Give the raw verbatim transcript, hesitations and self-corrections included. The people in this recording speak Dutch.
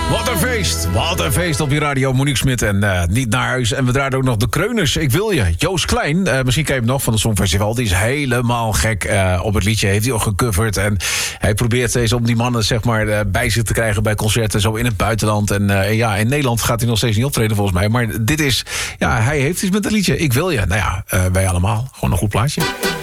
Wat een feest, wat een feest op je radio. Monique Smit en uh, Niet naar huis. En we draaiden ook nog de Kreuners. Ik wil je. Joost Klein, uh, misschien ken je hem nog van het Songfestival. Die is helemaal gek uh, op het liedje. Heeft hij ook gecoverd. En hij probeert steeds om die mannen zeg maar, uh, bij zich te krijgen bij concerten. Zo in het buitenland. En uh, ja, in Nederland gaat hij nog steeds niet optreden volgens mij. Maar dit is, ja, hij heeft iets met het liedje. Ik wil je. Nou ja, uh, wij allemaal. Gewoon een goed plaatje.